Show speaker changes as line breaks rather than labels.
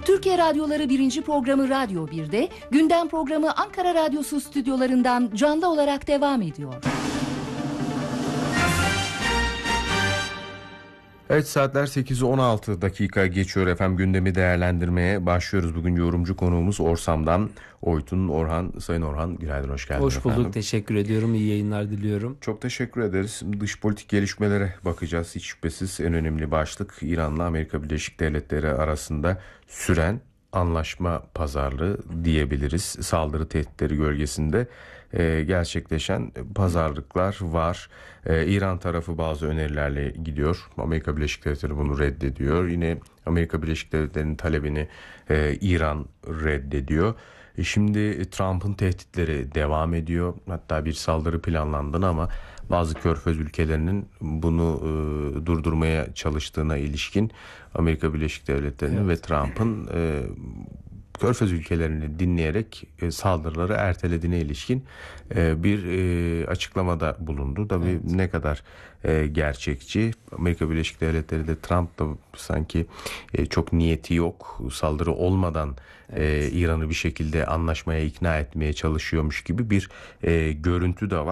Türkiye Radyoları 1. programı Radyo 1'de, gündem programı Ankara Radyosu stüdyolarından canlı olarak devam ediyor.
Evet, saatler 8'i 16 dakika geçiyor efendim. Gündemi değerlendirmeye başlıyoruz. Bugün yorumcu konuğumuz Orsam'dan Oytun Orhan. Sayın Orhan, günaydın, hoş geldiniz.
Hoş bulduk,
efendim.
teşekkür ediyorum. İyi yayınlar diliyorum.
Çok teşekkür ederiz. Dış politik gelişmelere bakacağız. Hiç şüphesiz en önemli başlık İran'la Amerika Birleşik Devletleri arasında süren anlaşma pazarlığı diyebiliriz. Saldırı tehditleri gölgesinde gerçekleşen pazarlıklar var. İran tarafı bazı önerilerle gidiyor. Amerika Birleşik Devletleri bunu reddediyor. Yine Amerika Birleşik Devletleri'nin talebini İran reddediyor. Şimdi Trump'ın tehditleri devam ediyor. Hatta bir saldırı planlandı ama bazı körfez ülkelerinin bunu durdurmaya çalıştığına ilişkin Amerika Birleşik Devletleri'nin ve Trump'ın körfez ülkelerini dinleyerek saldırıları ertelediğine ilişkin bir açıklamada bulundu. Tabii ne kadar gerçekçi. Amerika Birleşik Devletleri de Trump da sanki çok niyeti yok. Saldırı olmadan İran'ı bir şekilde anlaşmaya ikna etmeye çalışıyormuş gibi bir görüntü de var.